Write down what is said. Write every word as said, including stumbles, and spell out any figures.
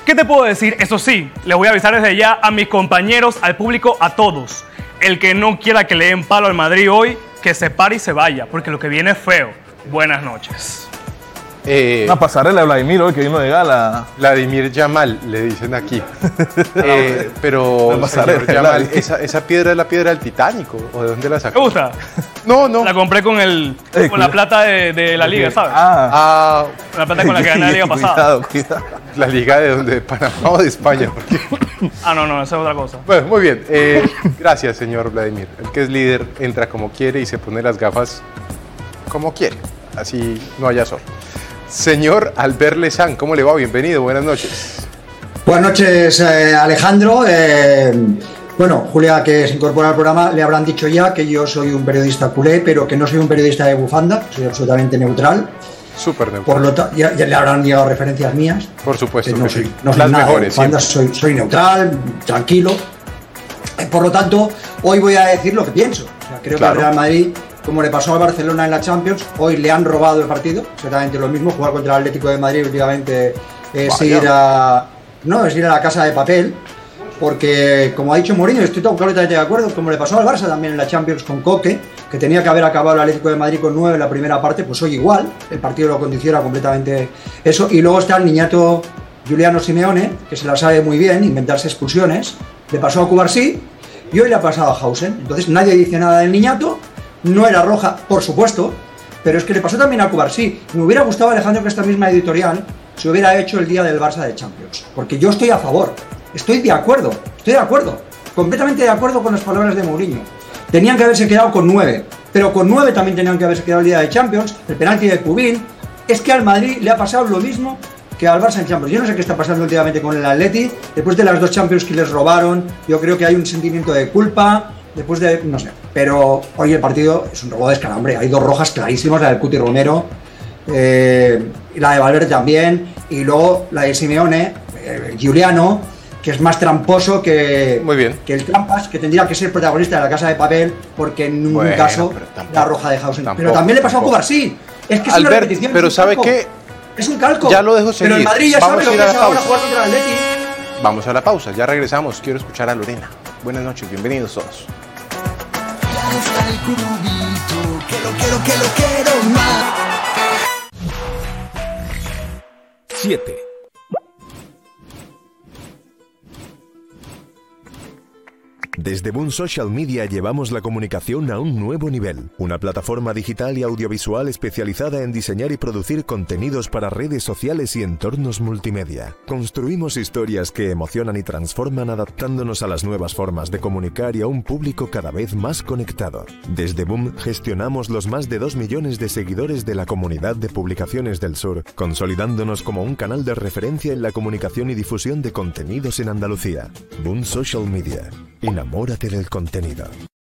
¿Qué te puedo decir? Eso sí, les voy a avisar desde ya a mis compañeros, al público, a todos. El que no quiera que le den palo al Madrid hoy, que se pare y se vaya, porque lo que viene es feo. Buenas noches. Eh, Una pasarela de Vladimir hoy que vino de gala. Vladimir Yamal, le dicen aquí. eh, pero, La pasarela, señor Yamal, la- esa, esa piedra es la piedra del Titánico. ¿O de dónde la ¿Te sacó? gusta? No, no. La compré con el Ey, con la cuida- plata de, de la liga, ¿sabes? Ah, Ah, Con la plata con la que gané la liga pasada. Cuidado, cuidado. la liga de donde, de Panamá o de España. porque- Ah, no, no, esa es otra cosa. Bueno, muy bien. Eh, gracias, señor Vladimir. El que es líder entra como quiere y se pone las gafas como quiere. Así no haya sol. Señor Albert Lezán, ¿cómo le va? Bienvenido, buenas noches. Buenas noches, eh, Alejandro. Eh, bueno, Julia, que se incorpora al programa, le habrán dicho ya que yo soy un periodista culé, pero que no soy un periodista de bufanda, soy absolutamente neutral. Súper neutral. Por lo tanto, ya, ya le habrán llegado referencias mías. Por supuesto. Que no que soy, sí. no soy Las nada de mejores. bufanda, siempre. soy, soy neutral, tranquilo. Eh, Por lo tanto, hoy voy a decir lo que pienso. O sea, creo Claro. que al Real Madrid, como le pasó al Barcelona en la Champions, hoy le han robado el partido, exactamente lo mismo. Jugar contra el Atlético de Madrid últimamente es Vaya. ir a no es ir a la casa de papel, porque como ha dicho Mourinho, estoy completamente de acuerdo, como le pasó al Barça también en la Champions con Coque, que tenía que haber acabado el Atlético de Madrid con nueve en la primera parte, pues hoy igual, el partido lo condiciona completamente eso. Y luego está el niñato Giuliano Simeone, que se la sabe muy bien, inventarse expulsiones. Le pasó a Cubarsí y hoy le ha pasado a Hausen. Entonces nadie dice nada del niñato, no era roja, por supuesto, pero es que le pasó también a Cubarsí. Me hubiera gustado, Alejandro, que esta misma editorial se hubiera hecho el día del Barça de Champions, porque yo estoy a favor, estoy de acuerdo, estoy de acuerdo, completamente de acuerdo con las palabras de Mourinho. Tenían que haberse quedado con nueve, pero con nueve también tenían que haberse quedado el día de Champions, el penalti de Cubín. Es que al Madrid le ha pasado lo mismo que al Barça en Champions. Yo no sé qué está pasando últimamente con el Atleti, después de las dos Champions que les robaron, yo creo que hay un sentimiento de culpa, después de, no sé, pero hoy el partido es un robo de escalambre, hay dos rojas clarísimas, la del Cuti Romero, eh, y la de Valverde también, y luego la de Simeone, eh, Giuliano, que es más tramposo que, Muy bien. que el Trampas, que tendría que ser protagonista de la Casa de Papel, porque en ningún Bueno, caso pero tampoco, la roja de Hausen. tampoco, Pero también le pasó tampoco. a Cubarsí. Es que es una Albert, repetición. pero es un ¿sabe calco. qué? Es un calco. Ya lo dejo Pero el seguir. Madrid ya Vamos sabe lo a ir que a es la ahora pausa. jugar contra el Atleti. Vamos a la pausa, ya regresamos. Quiero escuchar a Lorena. Buenas noches, bienvenidos todos. Ya está el cubito, que lo quiero, que lo quiero más. siete. Desde Boom Social Media llevamos la comunicación a un nuevo nivel. Una plataforma digital y audiovisual especializada en diseñar y producir contenidos para redes sociales y entornos multimedia. Construimos historias que emocionan y transforman adaptándonos a las nuevas formas de comunicar y a un público cada vez más conectado. Desde Boom gestionamos los más de dos millones de seguidores de la comunidad de publicaciones del sur, consolidándonos como un canal de referencia en la comunicación y difusión de contenidos en Andalucía. Boom Social Media. Enamórate del contenido.